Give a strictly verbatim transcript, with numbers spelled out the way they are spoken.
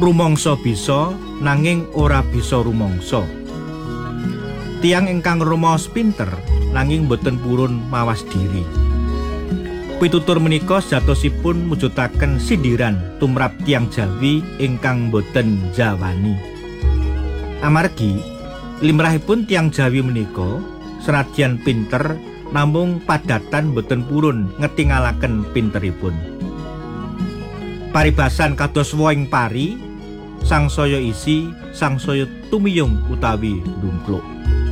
rumangsa bisa nanging ora bisa rumangsa. Tiang ingkang rumaos pinter nanging boten purun mawas diri. Pitutur menika sejatosipun mujudaken sindiran tumrap tiang Jawi ingkang boten jawani. Amargi limrahipun tiang Jawi menika senadyan pinter namung padatan boten purun ngetingalaken pinteripun. Paribasan kados woing pari, sangsaya isi, sangsaya tumiyung utawi ndumpluk.